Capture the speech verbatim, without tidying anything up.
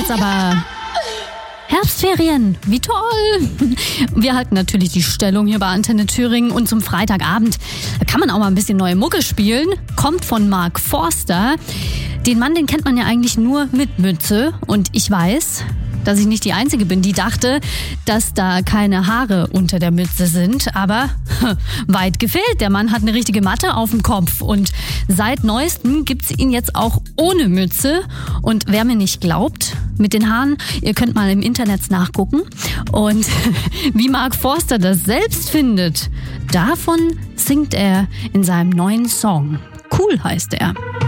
jetzt aber Herbstferien, wie toll! Wir halten natürlich die Stellung hier bei Antenne Thüringen und zum Freitagabend kann man auch mal ein bisschen neue Mucke spielen. Kommt von Mark Forster. Den Mann, den kennt man ja eigentlich nur mit Mütze und ich weiß, dass ich nicht die Einzige bin, die dachte, dass da keine Haare unter der Mütze sind. Aber weit gefehlt. Der Mann hat eine richtige Matte auf dem Kopf. Und seit Neuestem gibt's ihn jetzt auch ohne Mütze. Und wer mir nicht glaubt, mit den Haaren, ihr könnt mal im Internet nachgucken. Und wie Mark Forster das selbst findet, davon singt er in seinem neuen Song. Cool heißt er.